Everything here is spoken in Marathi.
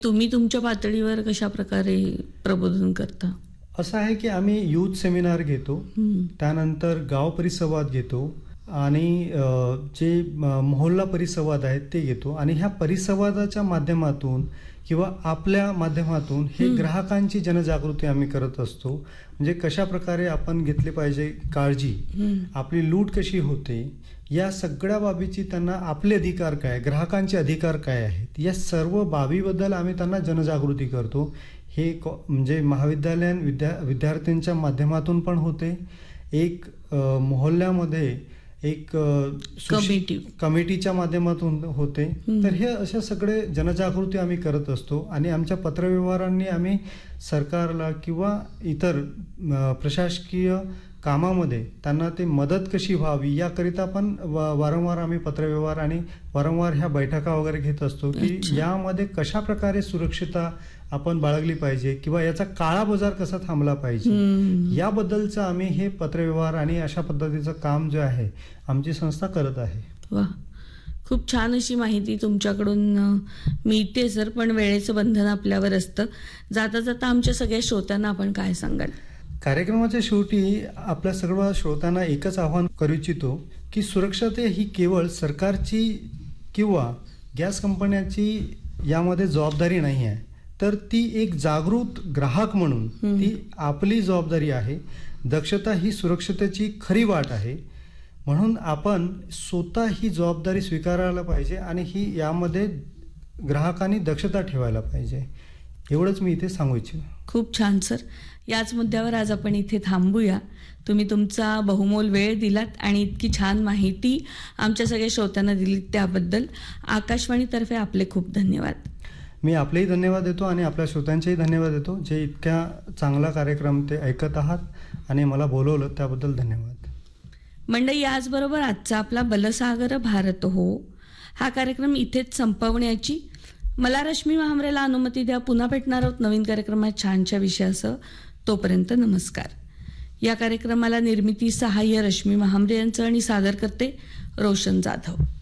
तुम्ही तुमच्या पातळीवर कशा प्रकारे प्रबोधन करता? असं आहे की आम्ही यूथ सेमिनार घेतो, त्यानंतर गाव परिसंवाद घेतो आणि जे मोहल्ला परिसंवाद आहेत ते घेतो आणि ह्या परिसंवादाच्या माध्यमातून किंवा आपल्या माध्यमातून हे ग्राहकांची जनजागृती आम्ही करत असतो. म्हणजे कशा प्रकारे आपण घेतली पाहिजे काळजी, आपली लूट कशी होते, या सगळ्या बाबीची त्यांना आपले अधिकार काय, ग्राहकांचे अधिकार काय आहेत, या सर्व बाबीबद्दल आम्ही त्यांना जनजागृती करतो. हे म्हणजे महाविद्यालयीन विद्यार्थ्यांच्या माध्यमातून पण होते, एक मोहल्ल्यामध्ये एक कमिटीच्या माध्यमातून होते. तर हे अशा सगळे जनजागृती आम्ही करत असतो आणि आमच्या पत्रव्यवहारांनी आम्ही सरकारला किंवा इतर प्रशासकीय कामामध्ये त्यांना ते मदत कशी व्हावी याकरिता पण वारंवार आम्ही पत्रव्यवहार आणि वारंवार ह्या बैठका वगैरे घेत असतो की यामध्ये कशा प्रकारे सुरक्षितता आपण बाळगली पाहिजे किंवा याचा काळा बाजार कसा थांबला पाहिजे, याबद्दलचं आम्ही हे पत्रव्यवहार आणि अशा पद्धतीचं काम जे आहे आमची संस्था करत आहे. वा, खूप छान अशी माहिती तुमच्याकडून मिळते सर. पण वेळेचं बंधन आपल्यावर असतं. जाता जाता आमच्या सगळ्या श्रोत्यांना आपण काय सांगाल? कार्यक्रमाच्या शेवटी आपल्या सर्व श्रोत्यांना एकच आवाहन करू इच्छितो की सुरक्षता ही केवळ सरकारची किंवा गॅस कंपन्यांची यामध्ये जबाबदारी नाही आहे, तर ती एक जागृत ग्राहक म्हणून ती आपली जबाबदारी आहे. दक्षता ही सुरक्षतेची खरी वाट आहे, म्हणून आपण स्वतः ही जबाबदारी स्वीकारायला पाहिजे आणि ही यामध्ये ग्राहकांनी दक्षता ठेवायला पाहिजे. एवढंच मी इथे सांगू इच्छितो. खूप छान सर. याच मुद्द्यावर आज आपण इथे थांबूया. तुम्ही तुमचा बहुमोल वेळ दिलात आणि इतकी छान माहिती आमच्या सगळ्या श्रोत्यांना दिलीत त्याबद्दल आकाशवाणीतर्फे आपले खूप धन्यवाद. मी आपलेही धन्यवाद देतो आणि आपल्या श्रोत्यांचेही धन्यवाद देतो, जे इतक्या चांगला कार्यक्रम ते ऐकत आहात आणि मला बोलवलं त्याबद्दल धन्यवाद. मंडळी, याचबरोबर आजचा आपला बलसागर भारत हो हा कार्यक्रम इथेच संपवण्याची मला रश्मी महामरेला अनुमती द्या. पुन्हा भेटणार आहोत नवीन कार्यक्रमात छानशा विषयासह. तोपर्यंत नमस्कार. या कार्यक्रमाला निर्मिती सहाय्य रश्मी महामरे यांचं आणि सादर करते रोशन जाधव.